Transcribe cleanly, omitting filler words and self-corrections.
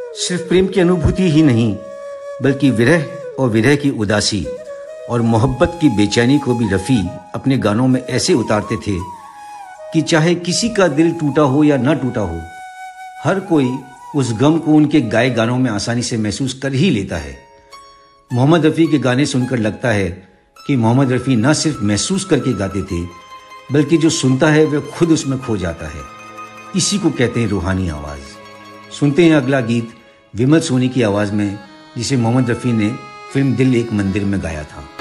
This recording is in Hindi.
सिर्फ प्रेम की अनुभूति ही नहीं, बल्कि विरह और विरह की उदासी और मोहब्बत की बेचैनी को भी रफ़ी अपने गानों में ऐसे उतारते थे कि चाहे किसी का दिल टूटा हो या ना टूटा हो, हर कोई उस गम को उनके गाए गानों में आसानी से महसूस कर ही लेता है। मोहम्मद रफ़ी के गाने सुनकर लगता है कि मोहम्मद रफ़ी न सिर्फ महसूस करके गाते थे, बल्कि जो सुनता है वह खुद उसमें खो जाता है। इसी को कहते हैं रूहानी आवाज़। सुनते हैं अगला गीत विमल सोनी की आवाज़ में, जिसे मोहम्मद रफ़ी ने फिल्म दिल एक मंदिर में गाया था।